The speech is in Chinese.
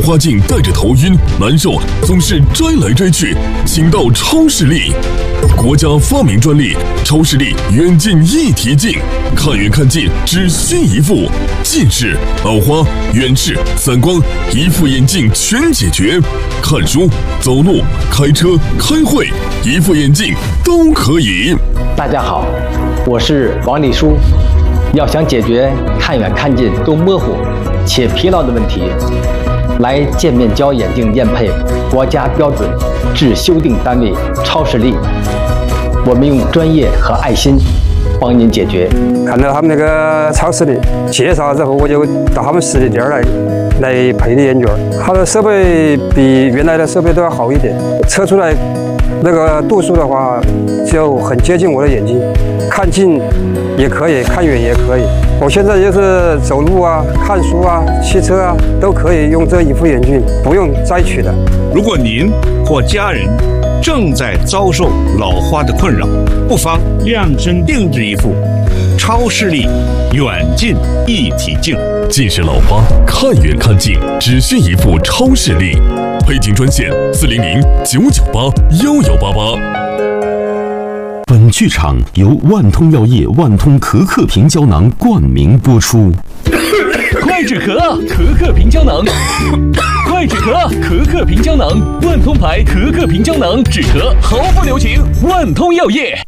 花镜带着头晕难受，总是摘来摘去，请到超视力。国家发明专利，超视力远近一体镜，看远看近只需一副。近视、老花、远视、散光，一副眼镜全解决。看书、走路、开车、开会，一副眼镜都可以。 大家好，我是王立书。要想解决看远看近都模糊且疲劳的问题，来健面胶眼镜验配国家标准至修订单位超视力，我们用专业和爱心帮您解决。 看到他们那个超视力介绍之后，我就到他们实体店来配的眼镜，它的设备比原来的设备都要好一点，测出来那个度数的话就很接近我的眼睛，看近也可以，看远也可以。我现在就是走路啊、看书啊、骑车啊，都可以用这一副眼镜，不用摘取的。 如果您或家人正在遭受老花的困扰，不妨量身定制一副超视力远近一体镜。 近视老花看远看近只需一副超视力，配镜专线400-998-1188。 本剧场由万通药业万通可可瓶胶囊冠名播出。 快止咳，可可瓶胶囊。快止咳，可可瓶胶囊，万通牌可可瓶胶囊，止咳毫不留情。万通药业。